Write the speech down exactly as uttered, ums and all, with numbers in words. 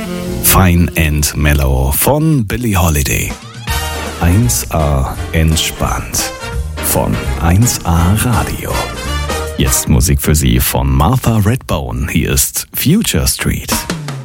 Fine and Mellow von Billie Holiday. eins A entspannt von eins A Radio. Jetzt Musik für Sie von Martha Redbone. Hier ist Future Street.